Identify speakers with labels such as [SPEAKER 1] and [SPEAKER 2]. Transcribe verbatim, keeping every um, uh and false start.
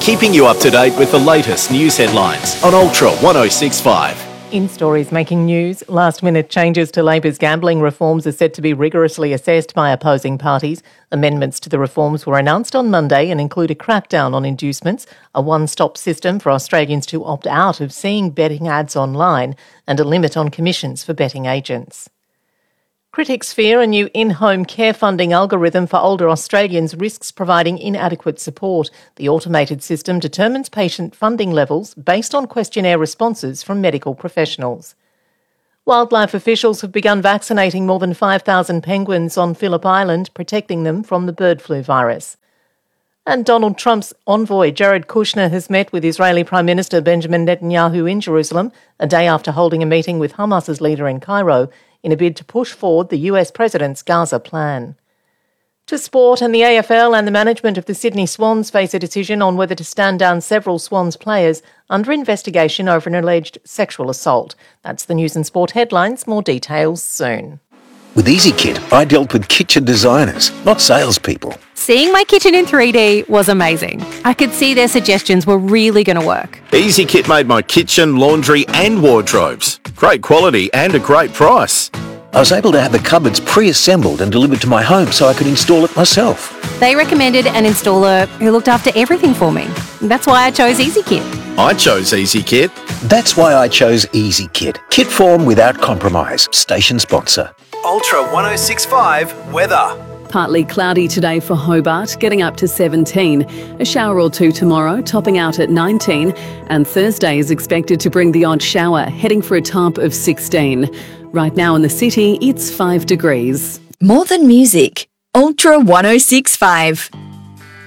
[SPEAKER 1] keeping you up to date with the latest news headlines on Ultra one oh six point five.
[SPEAKER 2] In stories making news, last-minute changes to Labor's gambling reforms are set to be rigorously assessed by opposing parties. Amendments to the reforms were announced on Monday and include a crackdown on inducements, a one-stop system for Australians to opt out of seeing betting ads online, and a limit on commissions for betting agents. Critics fear a new in-home care funding algorithm for older Australians risks providing inadequate support. The automated system determines patient funding levels based on questionnaire responses from medical professionals. Wildlife officials have begun vaccinating more than five thousand penguins on Phillip Island, protecting them from the bird flu virus. And Donald Trump's envoy, Jared Kushner, has met with Israeli Prime Minister Benjamin Netanyahu in Jerusalem, a day after holding a meeting with Hamas's leader in Cairo, in a bid to push forward the U S president's Gaza plan. To sport, and the A F L and the management of the Sydney Swans face a decision on whether to stand down several Swans players under investigation over an alleged sexual assault. That's the news and sport headlines. More details soon.
[SPEAKER 3] With EasyKit, I dealt with kitchen designers, not salespeople.
[SPEAKER 4] Seeing my kitchen in three D was amazing. I could see their suggestions were really going to work.
[SPEAKER 1] EasyKit made my kitchen, laundry and wardrobes. Great quality and a great price.
[SPEAKER 3] I was able to have the cupboards pre-assembled and delivered to my home so I could install it myself.
[SPEAKER 4] They recommended an installer who looked after everything for me. That's why I chose EasyKit.
[SPEAKER 1] I chose EasyKit.
[SPEAKER 3] That's why I chose EasyKit. Kit form without compromise. Station sponsor.
[SPEAKER 5] Ultra one oh six point five weather.
[SPEAKER 6] Partly cloudy today for Hobart, getting up to seventeen. A shower or two tomorrow, topping out at nineteen. And Thursday is expected to bring the odd shower, heading for a top of sixteen. Right now in the city, it's five degrees.
[SPEAKER 7] More than music. Ultra one oh six point five.